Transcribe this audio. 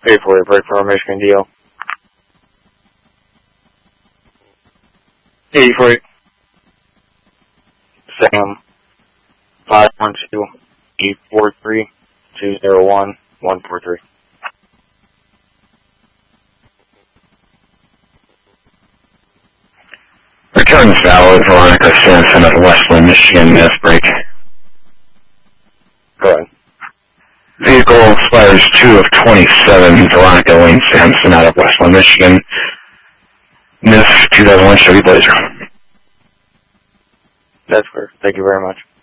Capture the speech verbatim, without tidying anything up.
eight four eight, break for our Michigan D L. eight four eight. Sam, five one two, eight four three, two zero one, one four three. Return valid, Veronica Sampson of Westland, Michigan, miss break. Go ahead. Vehicle expires two of twenty-seven, Veronica Lane Sampson out of Westland, Michigan, miss two thousand one Chevy Blazer. That's clear. Thank you very much.